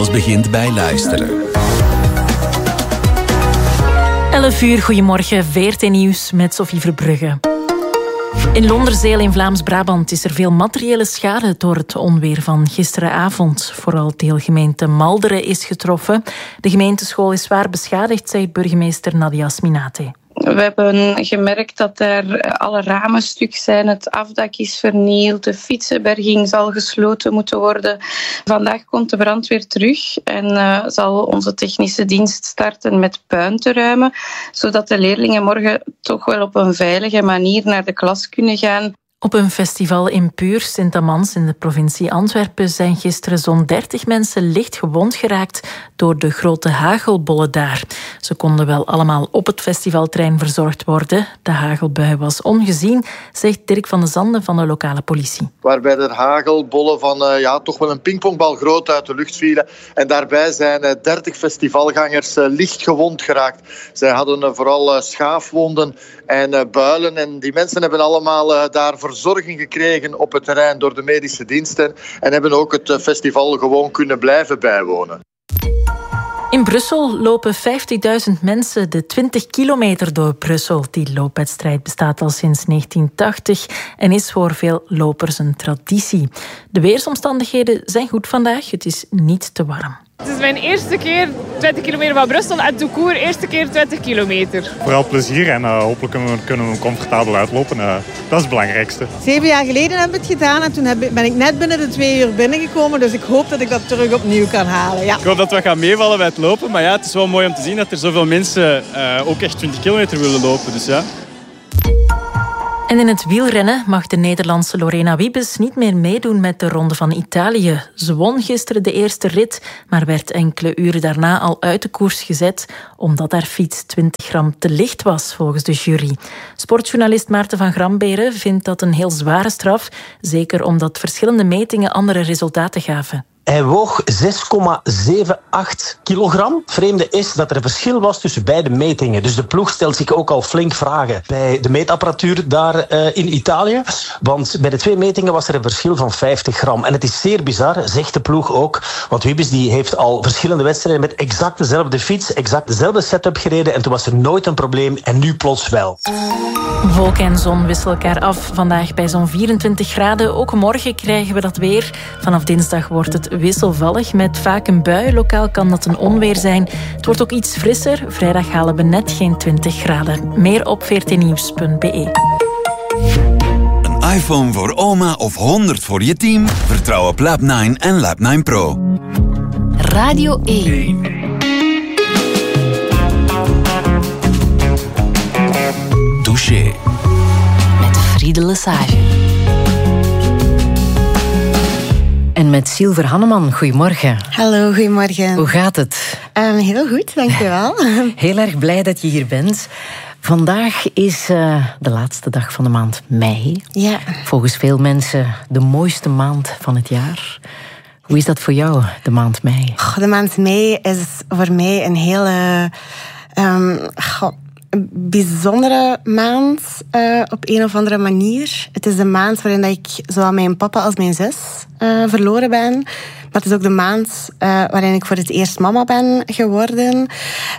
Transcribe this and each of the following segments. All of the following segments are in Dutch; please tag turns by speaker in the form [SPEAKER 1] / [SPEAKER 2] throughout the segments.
[SPEAKER 1] Alles begint bij luisteren.
[SPEAKER 2] 11 uur, goedemorgen, VRT Nieuws met Sophie Verbrugge. In Londerzeel in Vlaams-Brabant is er veel materiële schade door het onweer van gisteravond. Vooral deelgemeente Malderen is getroffen. De gemeenteschool is zwaar beschadigd, zegt burgemeester Nadia Sminate.
[SPEAKER 3] We hebben gemerkt dat er alle ramen stuk zijn, het afdak is vernield, de fietsenberging zal gesloten moeten worden. Vandaag komt de brandweer terug en zal onze technische dienst starten met puin te ruimen, zodat de leerlingen morgen toch wel op een veilige manier naar de klas kunnen gaan.
[SPEAKER 2] Op een festival in Puur, Sint-Amans in de provincie Antwerpen zijn gisteren zo'n 30 mensen licht gewond geraakt door de grote hagelbollen daar. Ze konden wel allemaal op het festivalterrein verzorgd worden. De hagelbui was ongezien, zegt Dirk van de Zanden van de lokale politie.
[SPEAKER 4] Waarbij er hagelbollen van toch wel een pingpongbal groot uit de lucht vielen. En daarbij zijn 30 festivalgangers licht gewond geraakt. Zij hadden vooral schaafwonden en builen. En die mensen hebben allemaal daar verzorging gekregen op het terrein door de medische diensten en hebben ook het festival gewoon kunnen blijven bijwonen.
[SPEAKER 2] In Brussel lopen 50.000 mensen de 20 kilometer door Brussel. Die loopwedstrijd bestaat al sinds 1980 en is voor veel lopers een traditie. De weersomstandigheden zijn goed vandaag, het is niet te warm.
[SPEAKER 5] Het is mijn eerste keer 20 kilometer van Brussel en tout court eerste keer 20 kilometer.
[SPEAKER 6] Vooral plezier en hopelijk kunnen we comfortabel uitlopen. Dat is het belangrijkste.
[SPEAKER 7] 7 jaar geleden heb ik het gedaan en toen ben ik net binnen de 2 uur binnengekomen. Dus ik hoop dat ik dat terug opnieuw kan halen. Ja.
[SPEAKER 8] Ik hoop dat we gaan meevallen bij het lopen. Maar ja, het is wel mooi om te zien dat er zoveel mensen ook echt 20 kilometer willen lopen. Dus ja.
[SPEAKER 2] En in het wielrennen mag de Nederlandse Lorena Wiebes niet meer meedoen met de Ronde van Italië. Ze won gisteren de eerste rit, maar werd enkele uren daarna al uit de koers gezet, omdat haar fiets 20 gram te licht was, volgens de jury. Sportjournalist Maarten van Gramberen vindt dat een heel zware straf, zeker omdat verschillende metingen andere resultaten gaven.
[SPEAKER 9] Hij woog 6,78 kilogram. Het vreemde is dat er een verschil was tussen beide metingen. Dus de ploeg stelt zich ook al flink vragen bij de meetapparatuur daar in Italië. Want bij de 2 metingen was er een verschil van 50 gram. En het is zeer bizar, zegt de ploeg ook. Want Wiebes die heeft al verschillende wedstrijden met exact dezelfde fiets, exact dezelfde setup gereden. En toen was er nooit een probleem en nu plots wel.
[SPEAKER 2] Wolken en zon wisselen elkaar af. Vandaag bij zo'n 24 graden. Ook morgen krijgen we dat weer. Vanaf dinsdag wordt het wisselvallig met vaak een bui. Lokaal kan dat een onweer zijn. Het wordt ook iets frisser. Vrijdag halen we net geen 20 graden. Meer op vrtnieuws.be.
[SPEAKER 1] Een iPhone voor oma of 100 voor je team? Vertrouw op Lab9 en Lab9 Pro.
[SPEAKER 10] Radio 1.
[SPEAKER 1] Touché.
[SPEAKER 10] Met Friede Lesage. En met Silver Hanneman, goedemorgen.
[SPEAKER 11] Hallo, goedemorgen.
[SPEAKER 10] Hoe gaat het?
[SPEAKER 11] Heel goed, dankjewel.
[SPEAKER 10] Heel erg blij dat je hier bent. Vandaag is de laatste dag van de maand mei.
[SPEAKER 11] Ja.
[SPEAKER 10] Volgens veel mensen de mooiste maand van het jaar. Hoe is dat voor jou, de maand mei?
[SPEAKER 11] De maand mei is voor mij een hele bijzondere maand op een of andere manier. Het is de maand waarin dat ik zowel mijn papa als mijn zus verloren ben. Maar het is ook de maand waarin ik voor het eerst mama ben geworden.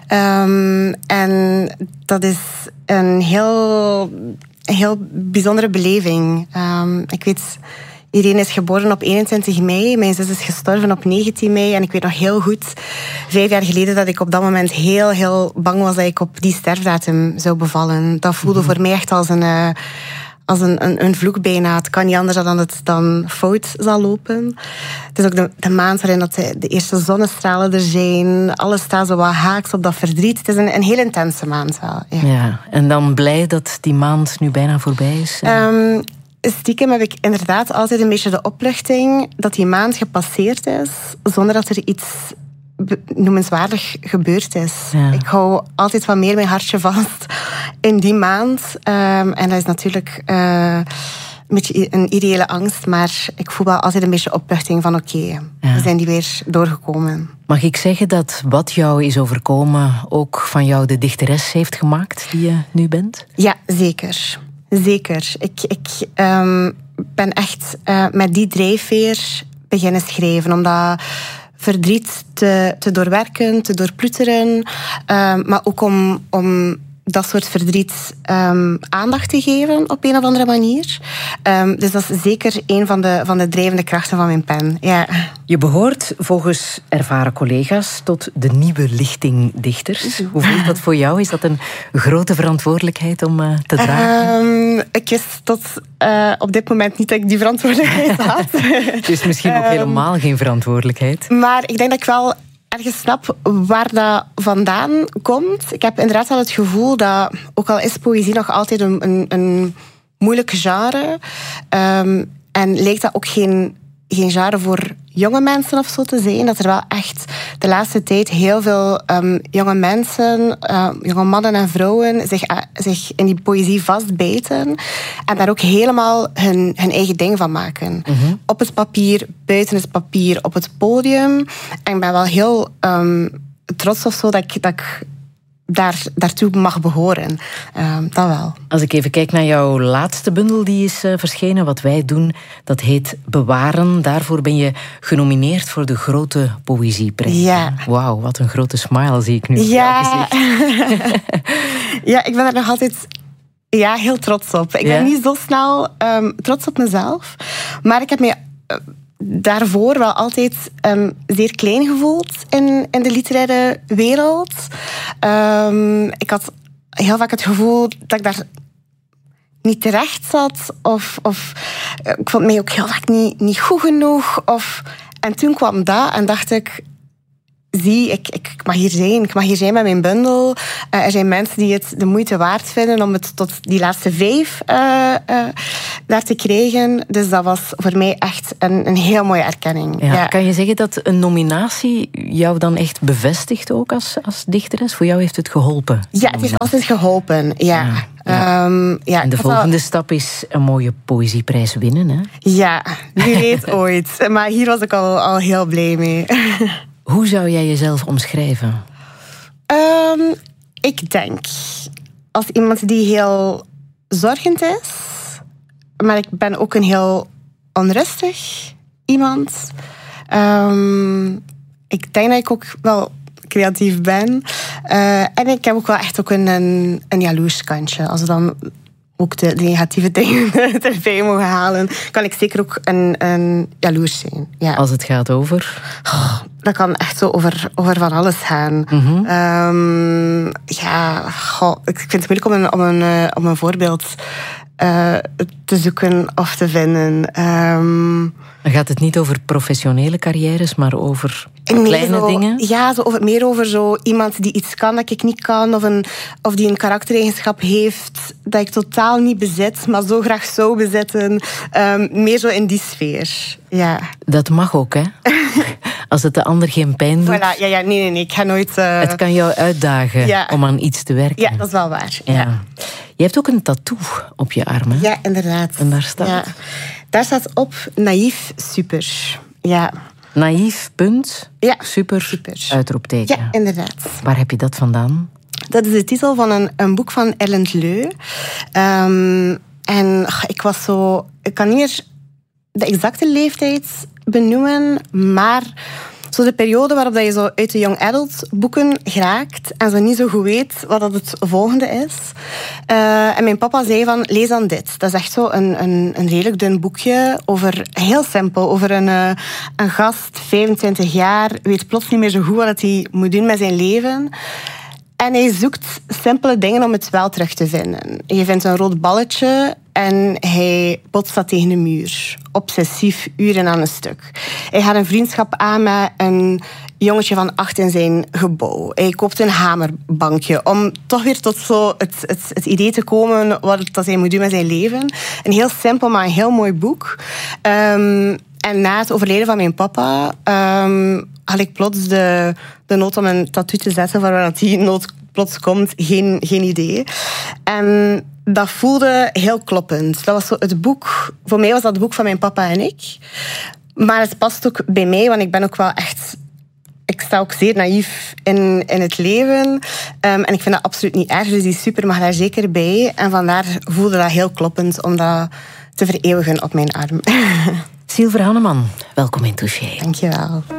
[SPEAKER 11] En dat is een heel bijzondere beleving. Ik weet... Irene is geboren op 21 mei. Mijn zus is gestorven op 19 mei. En ik weet nog heel goed, 5 jaar geleden, dat ik op dat moment heel, heel bang was dat ik op die sterfdatum zou bevallen. Dat voelde voor mij echt als een vloek bijna. Het kan niet anders dan dat het dan fout zal lopen. Het is ook de maand waarin dat de eerste zonnestralen er zijn. Alles staat zo wat haaks op dat verdriet. Het is een heel intense maand wel.
[SPEAKER 10] Ja, en dan blij dat die maand nu bijna voorbij is?
[SPEAKER 11] Stiekem heb ik inderdaad altijd een beetje de opluchting dat die maand gepasseerd is, zonder dat er iets noemenswaardig gebeurd is. Ja. Ik hou altijd wat meer mijn hartje vast in die maand. En dat is natuurlijk een beetje een ideële angst, maar ik voel wel altijd een beetje opluchting van oké, we zijn die weer doorgekomen.
[SPEAKER 10] Mag ik zeggen dat wat jou is overkomen ook van jou de dichteres heeft gemaakt die je nu bent?
[SPEAKER 11] Ja, zeker. Zeker. Ik ben echt met die drijfveer beginnen schrijven, omdat verdriet te doorwerken, te doorploeteren. Maar ook om dat soort verdriet aandacht te geven op een of andere manier. Dus dat is zeker een van de drijvende krachten van mijn pen. Ja.
[SPEAKER 10] Je behoort volgens ervaren collega's tot de nieuwe lichting dichters. Hoe voelt dat voor jou? Is dat een grote verantwoordelijkheid om te dragen?
[SPEAKER 11] Ik wist tot op dit moment niet dat ik die verantwoordelijkheid had.
[SPEAKER 10] Het is misschien ook helemaal geen verantwoordelijkheid.
[SPEAKER 11] Maar ik denk dat ik wel ergens snap waar dat vandaan komt. Ik heb inderdaad wel het gevoel dat, ook al is poëzie nog altijd een moeilijk genre, en lijkt dat ook geen genre voor jonge mensen of zo te zijn, dat er wel echt de laatste tijd heel veel jonge mensen, jonge mannen en vrouwen zich in die poëzie vastbijten en daar ook helemaal hun eigen ding van maken. Mm-hmm. Op het papier, buiten het papier, op het podium. En ik ben wel heel trots of zo dat ik daartoe mag behoren. Dat wel.
[SPEAKER 10] Als ik even kijk naar jouw laatste bundel die is verschenen, Wat wij doen, dat heet Bewaren. Daarvoor ben je genomineerd voor de Grote Poëzieprijs.
[SPEAKER 11] Ja.
[SPEAKER 10] Wauw, wat een grote smile zie ik nu.
[SPEAKER 11] Ja. Ja, ik ben er nog altijd heel trots op. Ik ben niet zo snel trots op mezelf, maar ik heb me daarvoor wel altijd zeer klein gevoeld in de literaire wereld. Ik had heel vaak het gevoel dat ik daar niet terecht zat. Of ik vond mij ook heel vaak niet goed genoeg. En toen kwam dat en dacht ik, zie, ik mag hier zijn. Ik mag hier zijn met mijn bundel. Er zijn mensen die het de moeite waard vinden om het tot die laatste 5 daar te krijgen. Dus dat was voor mij echt een heel mooie erkenning.
[SPEAKER 10] Ja. Kan je zeggen dat een nominatie jou dan echt bevestigt ook als dichteres? Voor jou heeft het geholpen?
[SPEAKER 11] Ja, het heeft altijd geholpen, ja.
[SPEAKER 10] En de volgende stap is een mooie poëzieprijs winnen, hè?
[SPEAKER 11] Ja, wie weet ooit. Maar hier was ik al heel blij mee.
[SPEAKER 10] Hoe zou jij jezelf omschrijven?
[SPEAKER 11] Ik denk als iemand die heel zorgend is, maar ik ben ook een heel onrustig iemand. Ik denk dat ik ook wel creatief ben. En ik heb ook wel echt ook een jaloers kantje. Als we dan ook de negatieve dingen erbij mogen halen, kan ik zeker ook een jaloers zijn. Ja.
[SPEAKER 10] Als het gaat over?
[SPEAKER 11] Dat kan echt zo over van alles gaan. Mm-hmm. Ik vind het moeilijk om een voorbeeld te zoeken of te vinden.
[SPEAKER 10] Dan gaat het niet over professionele carrières, maar over kleine dingen?
[SPEAKER 11] Ja, meer over zo iemand die iets kan dat ik niet kan, of die een karaktereigenschap heeft dat ik totaal niet bezit, maar zo graag zou bezitten. Meer zo in die sfeer. Ja.
[SPEAKER 10] Dat mag ook, hè? Als het de ander geen pijn doet.
[SPEAKER 11] Voilà, nee, ik ga nooit...
[SPEAKER 10] Het kan jou uitdagen om aan iets te werken.
[SPEAKER 11] Ja, dat is wel waar.
[SPEAKER 10] Ja. Je hebt ook een tattoo op je arm, hè?
[SPEAKER 11] Ja, inderdaad.
[SPEAKER 10] En daar staat?
[SPEAKER 11] Ja. Daar staat op naïef super. Ja.
[SPEAKER 10] Naïef, punt, super, uitroepteken.
[SPEAKER 11] Ja, inderdaad.
[SPEAKER 10] Waar heb je dat vandaan?
[SPEAKER 11] Dat is de titel van een boek van Erlend Leu. En ik was zo... Ik kan niet meer de exacte leeftijd benoemen, maar zo de periode waarop je zo uit de young adult boeken geraakt en zo niet zo goed weet wat dat het volgende is. En mijn papa zei van, lees dan dit. Dat is echt zo een redelijk dun boekje over, heel simpel, over een gast, 25 jaar, weet plots niet meer zo goed wat hij moet doen met zijn leven. En hij zoekt simpele dingen om het wel terug te vinden. Je vindt een rood balletje en hij botst dat tegen de muur. Obsessief, uren aan een stuk. Hij gaat een vriendschap aan met een jongetje van 8 in zijn gebouw. Hij koopt een hamerbankje om toch weer tot zo het idee te komen wat hij moet doen met zijn leven. Een heel simpel, maar een heel mooi boek. En na het overlijden van mijn papa had ik plots de nood om een tattoo te zetten, waar dat die nood plots komt, geen idee. En dat voelde heel kloppend. Dat was zo het boek. Voor mij was dat het boek van mijn papa en ik. Maar het past ook bij mij, want ik ben ook wel echt... Ik sta ook zeer naïef in het leven. En ik vind dat absoluut niet erg. Dus die super mag daar zeker bij. En vandaar voelde dat heel kloppend om dat te vereeuwigen op mijn arm.
[SPEAKER 10] Sylver Hanneman, welkom in Touché.
[SPEAKER 11] Dank je wel.